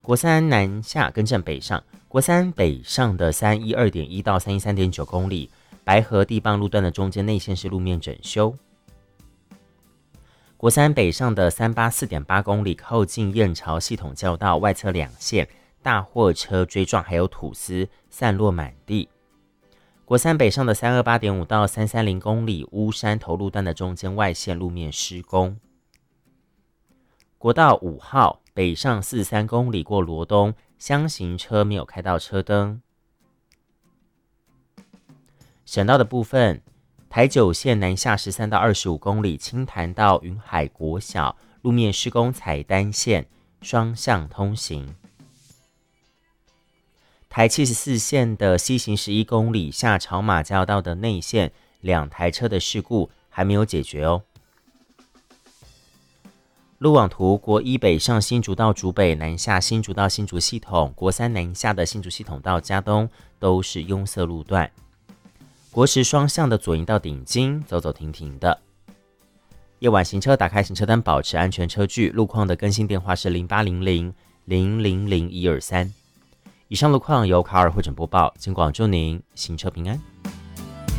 国三南下更正北上，国三北上的312.1到313.9公里，白河地磅路段的中间内线是路面整修。国三北上的384.8公里，靠近燕巢系统交道外侧两线大货车追撞，还有土丝散落满地。国三北上的328.5到330公里，乌山头路段的中间外线路面施工。国道5号北上43公里，过罗东，厢型车没有开到车灯。省道的部分，台九线南下13到25公里，清潭到云海国小路面施工采单线，双向通行。台74线的西行11公里，下朝马交道的内线2台车的事故还没有解决哦。路网图，国一北上新竹到竹北，南下新竹到新竹系统，国三南下的新竹系统到嘉东都是拥塞路段。国十双向的左营到顶金走走停停的。夜晚行车打开行车灯，保持安全车距。路况的更新电话是0800000123。以上路况由卡尔会诊播报，金广祝您行车平安。